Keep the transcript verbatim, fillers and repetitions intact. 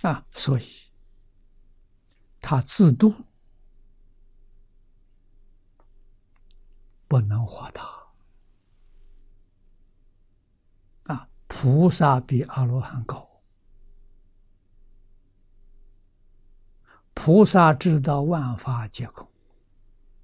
啊，所以他自度不能化他啊。菩萨比阿罗汉高，菩萨知道万法皆空，